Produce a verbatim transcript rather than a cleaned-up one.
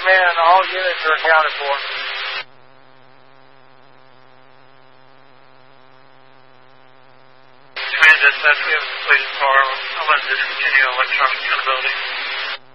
command, all units are accounted for. Command dispatch, we have a completed car. I'll let discontinue electronic accountability.